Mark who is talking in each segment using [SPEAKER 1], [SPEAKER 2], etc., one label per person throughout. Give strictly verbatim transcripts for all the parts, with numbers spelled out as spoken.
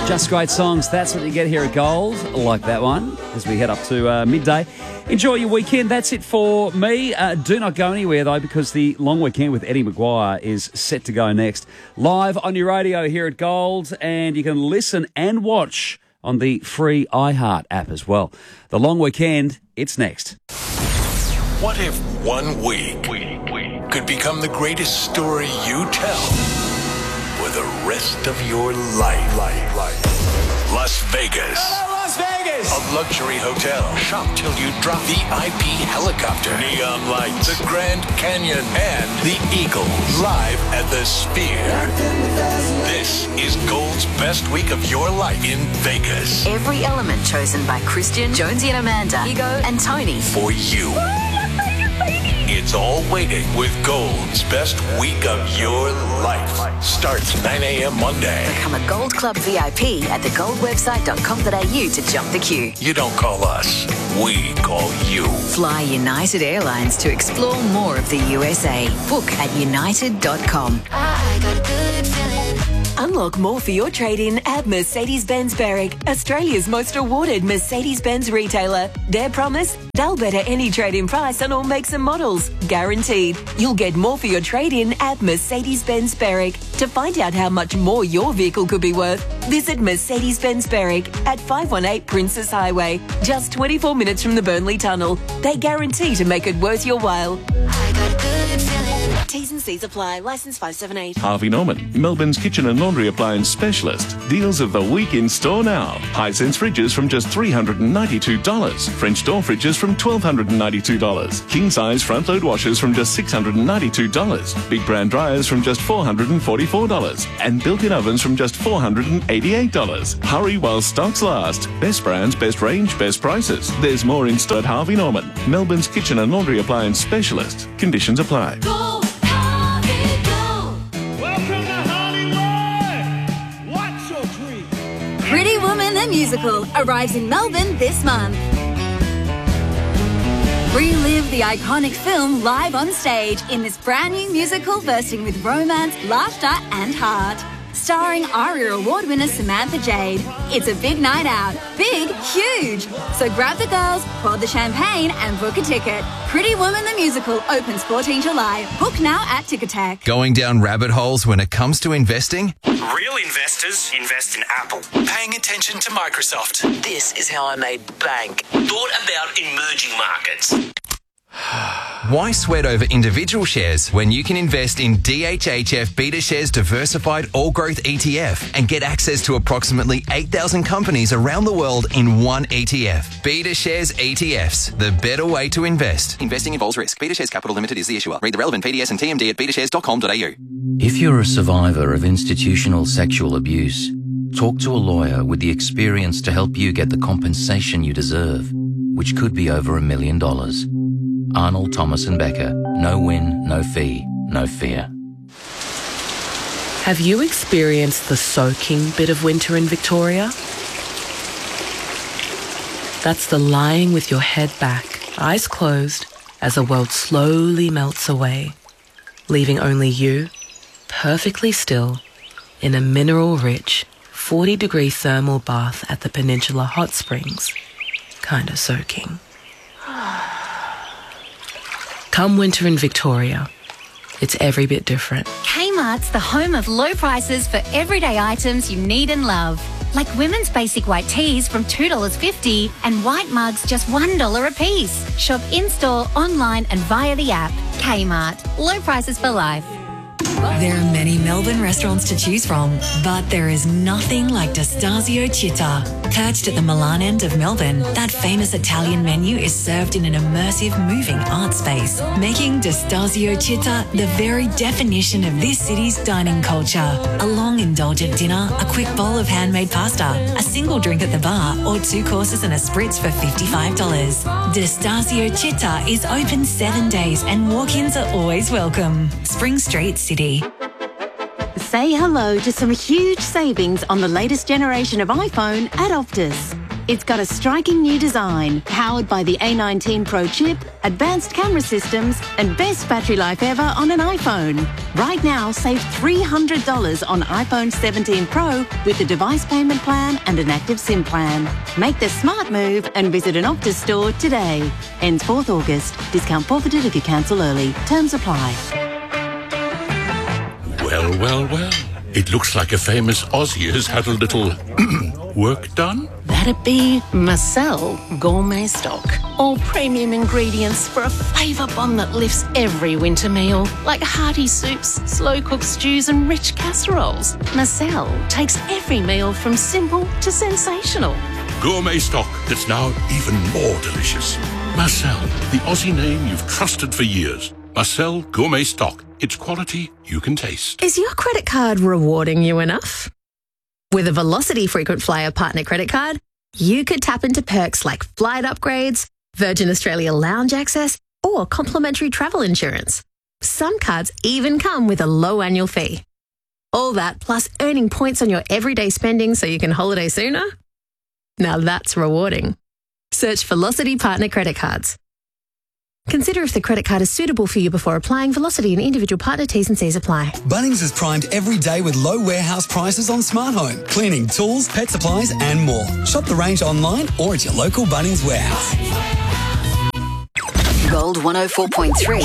[SPEAKER 1] Just great songs. That's what you get here at Gold. Like that one as we head up to uh, midday. Enjoy your weekend. That's it for me. Uh, do not go anywhere, though, because the long weekend with Eddie McGuire is set to go next. Live on your radio here at Gold, and you can listen and watch on the free iHeart app as well. The long weekend, it's next.
[SPEAKER 2] What if one week could become the greatest story you tell for the rest of your life? life, life. Las Vegas.
[SPEAKER 3] Hello, Las Vegas!
[SPEAKER 2] A luxury hotel. Shop till you drop. V I P helicopter. Neon lights. The Grand Canyon. And the Eagles. Live at the Sphere. This is Gold's best week of your life in Vegas.
[SPEAKER 4] Every element chosen by Christian, Jonesy and Amanda, Ego and Tony.
[SPEAKER 2] For you. It's all waiting with Gold's best week of your life. Starts nine a.m. Monday.
[SPEAKER 4] Become a Gold Club V I P at the gold website dot com dot a u to jump the queue.
[SPEAKER 2] You don't call us, we call you.
[SPEAKER 4] Fly United Airlines to explore more of the U S A. Book at united dot com.
[SPEAKER 5] I got a good feeling.
[SPEAKER 6] Unlock more for your trade-in at Mercedes-Benz Berwick, Australia's most awarded Mercedes-Benz retailer. Their promise? They'll better any trade-in price on all makes and models. Guaranteed. You'll get more for your trade-in at Mercedes-Benz Berwick. To find out how much more your vehicle could be worth, visit Mercedes-Benz Berwick at five one eight Princess Highway, just twenty-four minutes from the Burnley Tunnel. They guarantee to make it worth your while.
[SPEAKER 5] I got a good feeling.
[SPEAKER 6] T's and C's apply. Licence five seven eight.
[SPEAKER 7] Harvey Norman, Melbourne's kitchen and laundry appliance specialist. Deals of the week in store now. Hisense fridges from just three hundred ninety-two dollars. French door fridges from one thousand two hundred ninety-two dollars. King size front load washers from just six hundred ninety-two dollars. Big brand dryers from just four hundred forty-four dollars. And built-in ovens from just four hundred eighty-eight dollars. Hurry while stocks last. Best brands, best range, best prices. There's more in store at Harvey Norman, Melbourne's kitchen and laundry appliance specialist. Conditions apply.
[SPEAKER 5] Go, Harvey, go.
[SPEAKER 3] Welcome to Hollywood! What's your dream?
[SPEAKER 8] Pretty Woman the Musical arrives in Melbourne this month. Relive the iconic film live on stage in this brand new musical bursting with romance, laughter and heart. Starring ARIA Award winner Samantha Jade. It's a big night out. Big, huge. So grab the girls, pour the champagne and book a ticket. Pretty Woman the Musical opens fourteenth July. Book now at Ticketek.
[SPEAKER 9] Going down rabbit holes when it comes to investing?
[SPEAKER 10] Real investors invest in Apple.
[SPEAKER 2] Paying attention to Microsoft.
[SPEAKER 11] This is how I made bank.
[SPEAKER 10] Thought about emerging markets.
[SPEAKER 9] Why sweat over individual shares when you can invest in D H H F BetaShares Diversified All Growth E T F and get access to approximately eight thousand companies around the world in one E T F? BetaShares E T Fs, the better way to invest. Investing involves risk. BetaShares Capital Limited is the issuer. Read the relevant P D S and T M D at beta shares dot com dot a u.
[SPEAKER 12] If you're a survivor of institutional sexual abuse, talk to a lawyer with the experience to help you get the compensation you deserve, which could be over a million dollars. Arnold, Thomas and Becker. No win, no fee, no fear.
[SPEAKER 13] Have you experienced the soaking bit of winter in Victoria? That's the lying with your head back, eyes closed, as the world slowly melts away, leaving only you, perfectly still, in a mineral-rich, forty-degree thermal bath at the Peninsula Hot Springs, kinda soaking. Come winter in Victoria, it's every bit different.
[SPEAKER 8] Kmart's the home of low prices for everyday items you need and love. Like women's basic white tees from two dollars fifty and white mugs just one dollar a piece. Shop in-store, online and via the app. Kmart. Low prices for life.
[SPEAKER 14] There are many Melbourne restaurants to choose from, but there is nothing like D'Estasio Città. Perched at the Milan end of Melbourne, that famous Italian menu is served in an immersive, moving art space, making D'Estasio Città the very definition of this city's dining culture. A long, indulgent dinner, a quick bowl of handmade pasta, a single drink at the bar, or two courses and a spritz for fifty-five dollars. D'Estasio Città is open seven days and walk-ins are always welcome. Spring Street, City.
[SPEAKER 15] Say hello to some huge savings on the latest generation of iPhone at Optus. It's got a striking new design, powered by the A nineteen Pro chip, advanced camera systems, and best battery life ever on an iPhone. Right now, save three hundred dollars on iPhone seventeen Pro with the device payment plan and an active SIM plan. Make the smart move and visit an Optus store today. Ends fourth August. Discount forfeited if you cancel early. Terms apply.
[SPEAKER 16] Well, well, well. It looks like a famous Aussie has had a little work done.
[SPEAKER 17] That'd be Marcel Gourmet Stock. All premium ingredients for a flavour bomb that lifts every winter meal, like hearty soups, slow-cooked stews and rich casseroles. Marcel takes every meal from simple to sensational.
[SPEAKER 16] Gourmet stock that's now even more delicious. Marcel, the Aussie name you've trusted for years. Marcel Gourmet Stock. It's quality you can taste.
[SPEAKER 18] Is your credit card rewarding you enough? With a Velocity Frequent Flyer Partner Credit Card, you could tap into perks like flight upgrades, Virgin Australia lounge access, or complimentary travel insurance. Some cards even come with a low annual fee. All that plus earning points on your everyday spending so you can holiday sooner? Now that's rewarding. Search Velocity Partner Credit Cards. Consider if the credit card is suitable for you before applying. Velocity and individual partner T's and C's apply.
[SPEAKER 19] Bunnings is primed every day with low warehouse prices on smart home, cleaning, tools, pet supplies and more. Shop the range online or at your local Bunnings warehouse.
[SPEAKER 4] Gold one oh four point three.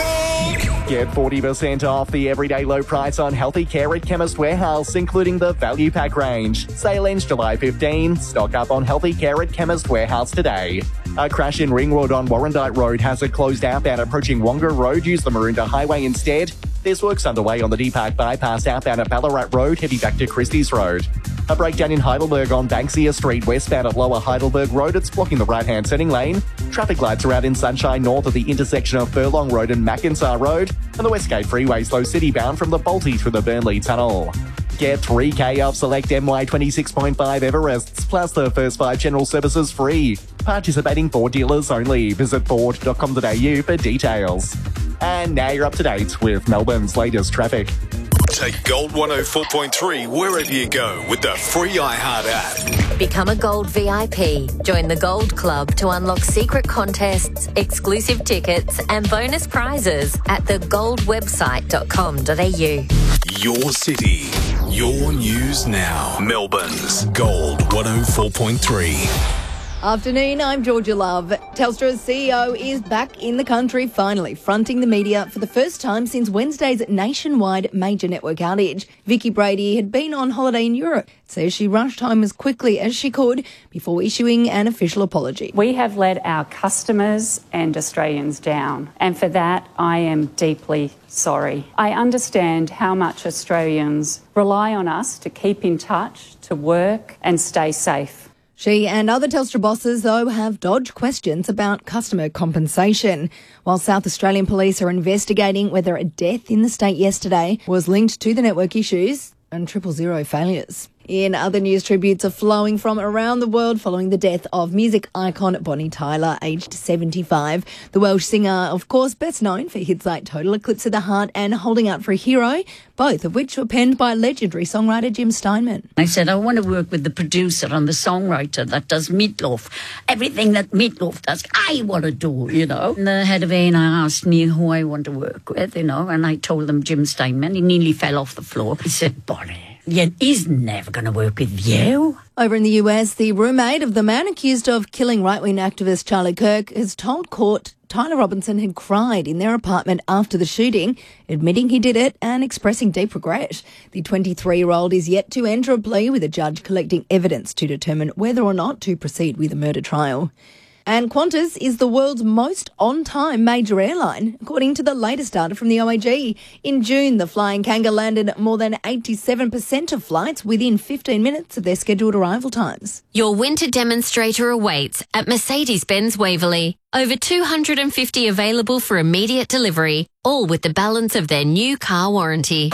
[SPEAKER 20] Get forty percent off the everyday low price on healthy care at Chemist Warehouse, including the Value Pack range. Sale ends July fifteenth. Stock up on healthy care at Chemist Warehouse today. A crash in Ringwood on Warrandyte Road has it closed outbound approaching Wonga Road. Use the Maroondah Highway instead. There's works underway on the D-Park bypass outbound at Ballarat Road, heading back to Christie's Road. A breakdown in Heidelberg on Banksia Street, westbound at Lower Heidelberg Road. It's blocking the right-hand turning lane. Traffic lights are out in Sunshine North at the intersection of Furlong Road and Mackinsar Road. And the Westgate Freeway slow city-bound from the Balti through the Burnley Tunnel. Get three K off select M Y twenty-six point five Everests, plus the first five general services free. Participating Ford dealers only. Visit ford dot com dot a u for details. And now you're up to date with Melbourne's latest traffic.
[SPEAKER 2] Take Gold one oh four point three wherever you go with the free iHeart app.
[SPEAKER 21] Become a Gold V I P. Join the Gold Club to unlock secret contests, exclusive tickets and bonus prizes at the gold website dot com dot a u.
[SPEAKER 2] Your city, your news now. Melbourne's Gold one oh four point three.
[SPEAKER 22] Afternoon, I'm Georgia Love. Telstra's C E O is back in the country, finally fronting the media for the first time since Wednesday's nationwide major network outage. Vicky Brady had been on holiday in Europe, says she rushed home as quickly as she could before issuing an official apology.
[SPEAKER 23] We have let our customers and Australians down, and for that I am deeply sorry. I understand how much Australians rely on us to keep in touch, to work and stay safe.
[SPEAKER 22] She and other Telstra bosses, though, have dodged questions about customer compensation. While South Australian police are investigating whether a death in the state yesterday was linked to the network issues and triple zero failures. In other news, tributes are flowing from around the world following the death of music icon Bonnie Tyler, aged seventy-five. The Welsh singer, of course, best known for hits like Total Eclipse of the Heart and Holding Out for a Hero, both of which were penned by legendary songwriter Jim Steinman.
[SPEAKER 24] I said, I want to work with the producer and the songwriter that does Meatloaf. Everything that Meatloaf does, I want to do, you know. And the head of A and R asked me who I want to work with, you know, and I told them Jim Steinman. He nearly fell off the floor. He said, Bonnie, yeah, he's never going to work with you.
[SPEAKER 22] Over in the U S, the roommate of the man accused of killing right-wing activist Charlie Kirk has told court Tyler Robinson had cried in their apartment after the shooting, admitting he did it and expressing deep regret. The twenty-three-year-old is yet to enter a plea, with a judge collecting evidence to determine whether or not to proceed with a murder trial. And Qantas is the world's most on-time major airline, according to the latest data from the O A G. In June, the Flying Kangaroo landed more than eighty-seven percent of flights within fifteen minutes of their scheduled arrival times.
[SPEAKER 21] Your winter demonstrator awaits at Mercedes-Benz Waverley. Over two hundred fifty available for immediate delivery, all with the balance of their new car warranty.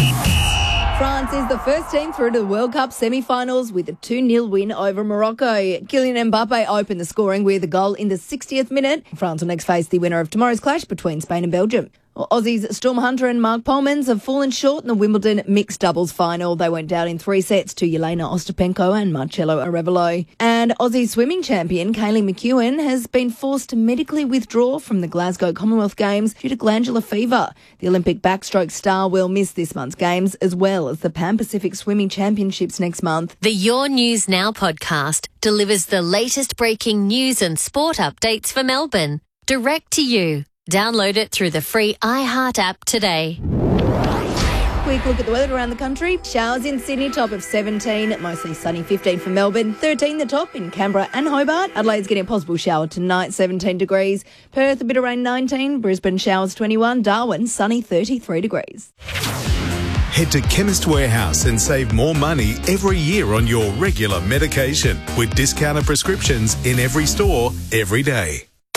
[SPEAKER 22] France is the first team through to the World Cup semi-finals with a two nil win over Morocco. Kylian Mbappe opened the scoring with a goal in the sixtieth minute. France will next face the winner of tomorrow's clash between Spain and Belgium. Well, Aussies Storm Hunter and Mark Polmans have fallen short in the Wimbledon mixed doubles final. They went down in three sets to Yelena Ostapenko and Marcelo Arevalo. And And Aussie swimming champion Kaylee McEwen has been forced to medically withdraw from the Glasgow Commonwealth Games due to glandular fever. The Olympic backstroke star will miss this month's Games as well as the Pan Pacific Swimming Championships next month.
[SPEAKER 21] The Your News Now podcast delivers the latest breaking news and sport updates for Melbourne, direct to you. Download it through the free iHeart app today.
[SPEAKER 22] Quick look at the weather around the country. Showers in Sydney, top of seventeen. Mostly sunny, fifteen for Melbourne. thirteen the top in Canberra and Hobart. Adelaide's getting a possible shower tonight, seventeen degrees. Perth, a bit of rain, nineteen. Brisbane, showers, twenty-one. Darwin, sunny, thirty-three degrees.
[SPEAKER 1] Head to Chemist Warehouse and save more money every year on your regular medication with discounted prescriptions in every store, every day.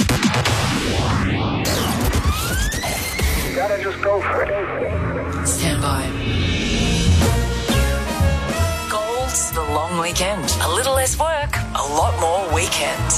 [SPEAKER 5] Gotta just go for it.
[SPEAKER 11] Stand by. Gold's the long weekend. A little less work, a lot more weekend.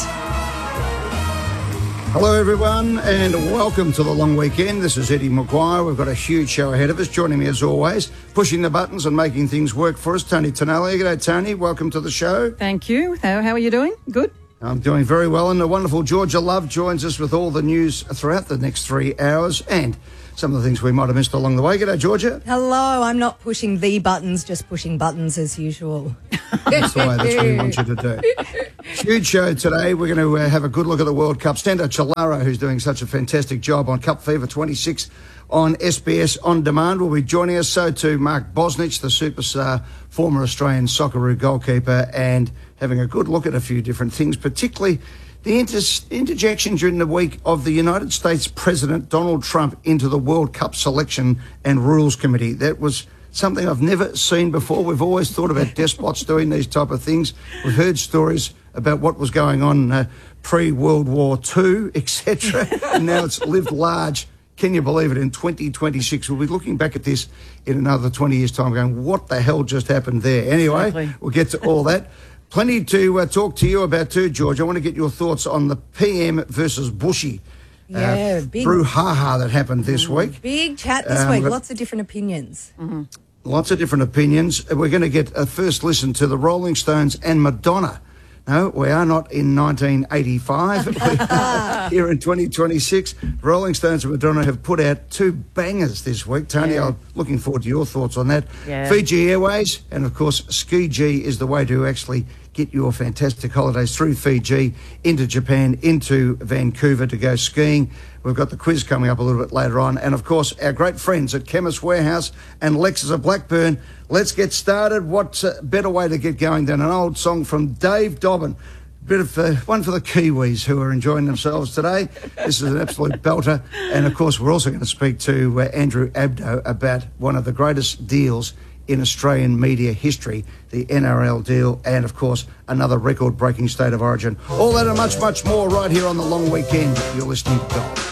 [SPEAKER 6] Hello everyone and welcome to the long weekend. This is Eddie Maguire. We've got a huge show ahead of us. Joining me as always, pushing the buttons and making things work for us, Tony Tonelli. G'day Tony, welcome to the show.
[SPEAKER 7] Thank you. How, how are you doing? Good?
[SPEAKER 6] I'm doing very well, and the wonderful Georgia Love joins us with all the news throughout the next three hours and some of the things we might have missed along the way. G'day, Georgia.
[SPEAKER 22] Hello, I'm not pushing the buttons, just pushing buttons as usual.
[SPEAKER 6] That's the way that's what we want you to do. Huge show today. We're going to uh, have a good look at the World Cup. Stendo Chilaro, who's doing such a fantastic job on Cup Fever twenty-six on S B S On Demand, will be joining us. So too Mark Bosnich, the superstar, former Australian Socceroo goalkeeper, and having a good look at a few different things, particularly the inter- interjection during the week of the United States President Donald Trump into the World Cup Selection and Rules Committee. That was something I've never seen before. We've always thought about despots doing these type of things. We've heard stories about what was going on uh, pre-World War Two, et cetera, and now it's lived large. Can you believe it? In twenty twenty-six, we'll be looking back at this in another twenty years' time going, what the hell just happened there? Anyway, exactly. We'll get to all that. Plenty to uh, talk to you about too, George. I want to get your thoughts on the P M versus Bushy
[SPEAKER 22] yeah,
[SPEAKER 6] uh,
[SPEAKER 22] big,
[SPEAKER 6] brouhaha that happened this
[SPEAKER 22] mm,
[SPEAKER 6] week.
[SPEAKER 22] Big chat this um, week. Lots of different opinions.
[SPEAKER 7] Mm-hmm.
[SPEAKER 6] Lots of different opinions. We're going to get a first listen to the Rolling Stones and Madonna. No, we are not in nineteen eighty-five. We are here in twenty twenty-six. Rolling Stones and Madonna have put out two bangers this week. Tony, yeah. I'm looking forward to your thoughts on that.
[SPEAKER 7] Yeah.
[SPEAKER 6] Fiji Airways, and of course, Ski G is the way to actually get your fantastic holidays through Fiji, into Japan, into Vancouver to go skiing. We've got the quiz coming up a little bit later on. And, of course, our great friends at Chemist Warehouse and Lexus of Blackburn. Let's get started. What's a better way to get going than an old song from Dave Dobbin? Bit of uh, one for the Kiwis who are enjoying themselves today. This is an absolute belter. And, of course, we're also going to speak to uh, Andrew Abdo about one of the greatest deals in Australian media history, the N R L deal, and, of course, another record-breaking State of Origin. All that and much, much more right here on the long weekend. You're listening to Gold.